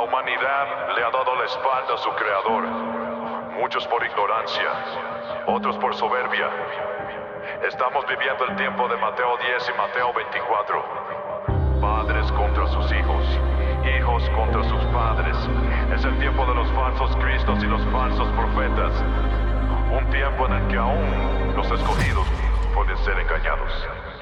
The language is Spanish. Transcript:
humanidad le ha dado la espalda a su creador. Muchos por ignorancia, otros por soberbia. Estamos viviendo el tiempo de Mateo 10 y Mateo 24. Padres contra sus hijos, hijos contra sus padres. Es el tiempo de los falsos cristos y los falsos profetas. Un tiempo en el que aún los escogidos pueden ser engañados.